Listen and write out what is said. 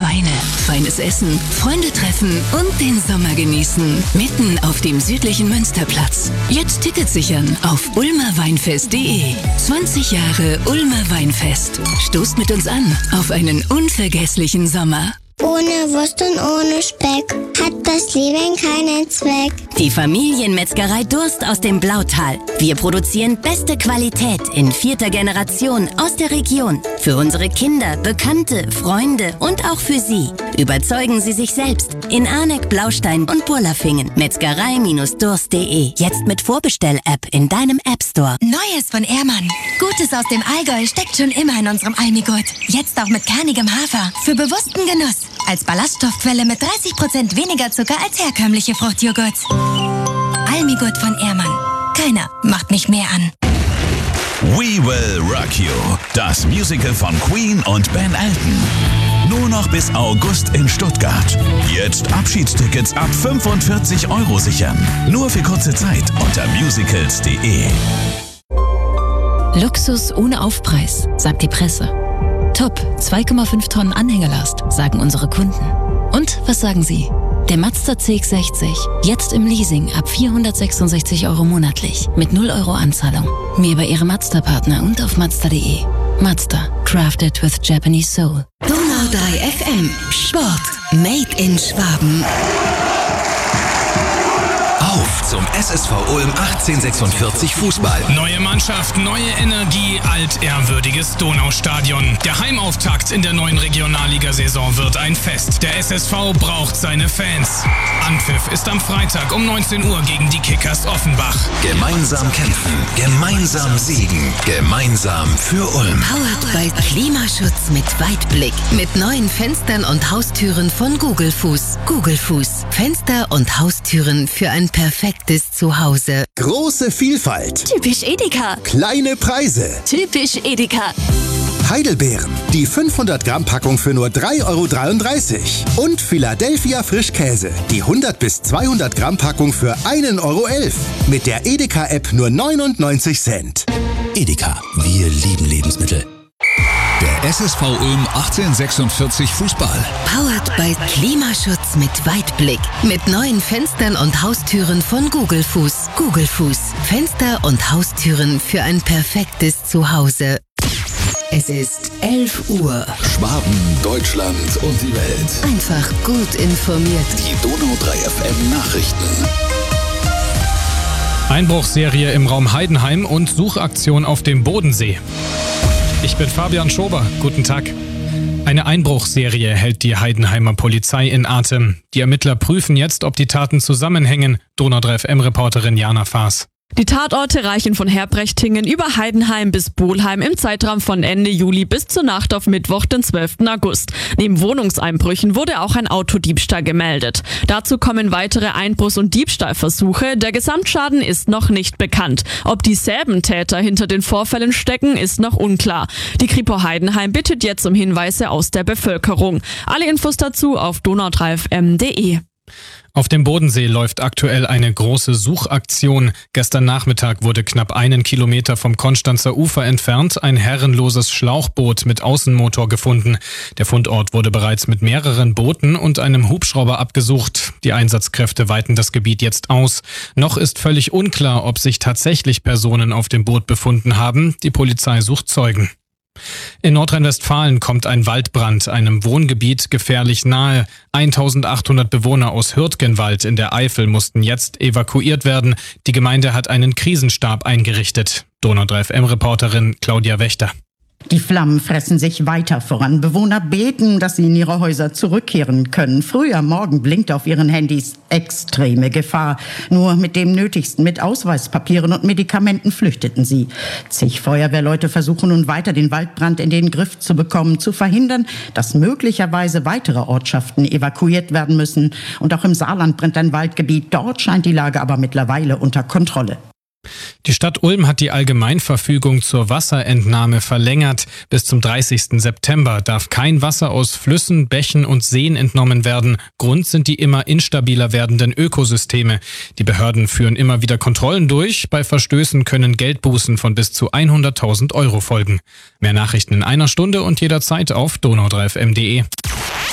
Weine, feines Essen, Freunde treffen und den Sommer genießen. Mitten auf dem südlichen Münsterplatz. Jetzt Tickets sichern auf ulmerweinfest.de. 20 Jahre Ulmer Weinfest. Stoßt mit uns an auf einen unvergesslichen Sommer. Ohne Wurst und ohne Speck hat das Leben keinen Zweck. Die Familienmetzgerei Durst aus dem Blautal. Wir produzieren beste Qualität in 4. Generation aus der Region. Für unsere Kinder, Bekannte, Freunde und auch für Sie. Überzeugen Sie sich selbst in Arneck, Blaustein und Burlafingen. Metzgerei-durst.de. Jetzt mit Vorbestell-App in deinem App Store. Neues von Ehrmann. Gutes aus dem Allgäu steckt schon immer in unserem Almigurt. Jetzt auch mit kernigem Hafer. Für bewussten Genuss. Als Ballaststoffquelle mit 30% weniger Zucker als herkömmliche Fruchtjoghurts. Almigurt von Ehrmann. Keiner macht mich mehr an. We Will Rock You. Das Musical von Queen und Ben Elton. Nur noch bis August in Stuttgart. Jetzt Abschiedstickets ab 45 € sichern. Nur für kurze Zeit unter musicals.de. Luxus ohne Aufpreis, sagt die Presse. Top, 2,5 Tonnen Anhängerlast, sagen unsere Kunden. Und was sagen Sie? Der Mazda CX-60, jetzt im Leasing ab 466 € monatlich, mit 0 € Anzahlung. Mehr bei Ihrem Mazda-Partner und auf Mazda.de. Mazda, crafted with Japanese soul. Donau 3 FM. Sport. Made in Schwaben. Auf zum SSV Ulm 1846 Fußball. Neue Mannschaft, neue Energie, altehrwürdiges Donaustadion. Der Heimauftakt in der neuen Regionalligasaison wird ein Fest. Der SSV braucht seine Fans. Anpfiff ist am Freitag um 19 Uhr gegen die Kickers Offenbach. Gemeinsam kämpfen, gemeinsam siegen, gemeinsam für Ulm. Powered by Klimaschutz mit Weitblick. Mit neuen Fenstern und Haustüren von Google Fuß. Google Fuß. Fenster und Haustüren für ein perfektes Zuhause. Große Vielfalt. Typisch Edeka. Kleine Preise. Typisch Edeka. Heidelbeeren. Die 500 Gramm Packung für nur 3,33 €. Und Philadelphia Frischkäse. Die 100 bis 200 Gramm Packung für 1,11 €. Mit der Edeka-App nur 99 Cent. Edeka, wir lieben Lebensmittel. Der SSV Ulm 1846 Fußball. Powered by Klimaschutz mit Weitblick. Mit neuen Fenstern und Haustüren von Google Fuß. Google Fuß. Fenster und Haustüren für ein perfektes Zuhause. Es ist 11 Uhr. Schwaben, Deutschland und die Welt. Einfach gut informiert. Die Donau 3 FM Nachrichten. Einbruchsserie im Raum Heidenheim und Suchaktion auf dem Bodensee. Ich bin Fabian Schober. Guten Tag. Eine Einbruchsserie hält die Heidenheimer Polizei in Atem. Die Ermittler prüfen jetzt, ob die Taten zusammenhängen. Donau 3 FM-Reporterin Jana Faas. Die Tatorte reichen von Herbrechtingen über Heidenheim bis Bohlheim im Zeitraum von Ende Juli bis zur Nacht auf Mittwoch, den 12. August. Neben Wohnungseinbrüchen wurde auch ein Autodiebstahl gemeldet. Dazu kommen weitere Einbruchs- und Diebstahlversuche. Der Gesamtschaden ist noch nicht bekannt. Ob dieselben Täter hinter den Vorfällen stecken, ist noch unklar. Die Kripo Heidenheim bittet jetzt um Hinweise aus der Bevölkerung. Alle Infos dazu auf donau3fm.de. Auf dem Bodensee läuft aktuell eine große Suchaktion. Gestern Nachmittag wurde knapp 1 Kilometer vom Konstanzer Ufer entfernt ein herrenloses Schlauchboot mit Außenmotor gefunden. Der Fundort wurde bereits mit mehreren Booten und einem Hubschrauber abgesucht. Die Einsatzkräfte weiten das Gebiet jetzt aus. Noch ist völlig unklar, ob sich tatsächlich Personen auf dem Boot befunden haben. Die Polizei sucht Zeugen. In Nordrhein-Westfalen kommt ein Waldbrand einem Wohngebiet gefährlich nahe. 1800 Bewohner aus Hürtgenwald in der Eifel mussten jetzt evakuiert werden. Die Gemeinde hat einen Krisenstab eingerichtet. Donau 3 FM-Reporterin Claudia Wächter. Die Flammen fressen sich weiter voran. Bewohner beten, dass sie in ihre Häuser zurückkehren können. Früh am Morgen blinkt auf ihren Handys extreme Gefahr. Nur mit dem Nötigsten, mit Ausweispapieren und Medikamenten flüchteten sie. Zig Feuerwehrleute versuchen nun weiter, den Waldbrand in den Griff zu bekommen, zu verhindern, dass möglicherweise weitere Ortschaften evakuiert werden müssen. Und auch im Saarland brennt ein Waldgebiet. Dort scheint die Lage aber mittlerweile unter Kontrolle. Die Stadt Ulm hat die Allgemeinverfügung zur Wasserentnahme verlängert. Bis zum 30. September darf kein Wasser aus Flüssen, Bächen und Seen entnommen werden. Grund sind die immer instabiler werdenden Ökosysteme. Die Behörden führen immer wieder Kontrollen durch. Bei Verstößen können Geldbußen von bis zu 100.000 € folgen. Mehr Nachrichten in einer Stunde und jederzeit auf donau3fm.de.